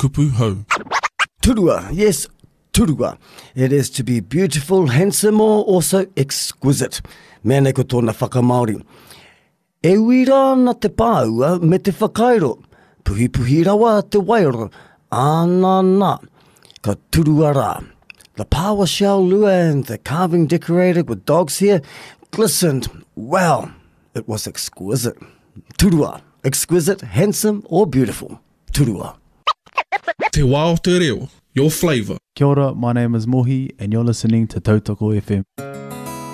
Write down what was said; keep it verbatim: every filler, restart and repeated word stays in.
kupu hau. Turua, yes, turua. It is to be beautiful, handsome, or also exquisite. Mēnei ko tōna whakamaori. E wira na te pāua me te whakairo. Puhi puhi rawa te wairo. Ana na. Ka turua rā. The power shell lua and the carving decorated with dogs here glistened. Wow, it was exquisite. Turua, exquisite, handsome, or beautiful. Turua. Te wā o te reo, your flavour. Kia ora, my name is Mohi and you're listening to Tautoko F M.